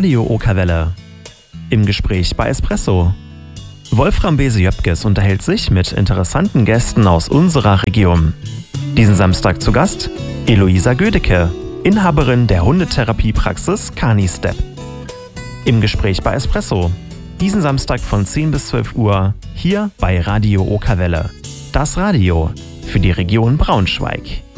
Radio Okerwelle. Im Gespräch bei Espresso. Wolfram Bese-Jöpkes unterhält sich mit interessanten Gästen aus unserer Region. Diesen Samstag zu Gast Eloisa Gödecke, Inhaberin der Hundetherapiepraxis Canistep. Im Gespräch bei Espresso. Diesen Samstag von 10 bis 12 Uhr hier bei Radio Okerwelle. Das Radio für die Region Braunschweig.